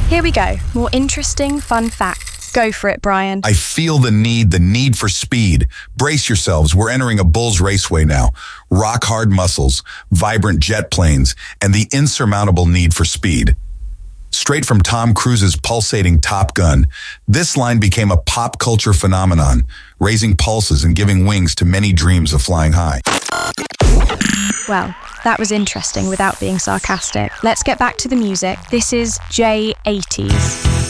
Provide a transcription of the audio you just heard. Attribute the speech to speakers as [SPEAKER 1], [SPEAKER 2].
[SPEAKER 1] Here we go. More interesting, fun facts. Go for it, Brian.
[SPEAKER 2] I feel the need for speed. Brace yourselves, we're entering a bull's raceway now. Rock hard muscles, vibrant jet planes, and the insurmountable need for speed. Straight from Tom Cruise's pulsating Top Gun, this line became a pop culture phenomenon, raising pulses and giving wings to many dreams of flying high.
[SPEAKER 1] Well, that was interesting without being sarcastic. Let's get back to the music. This is J80s.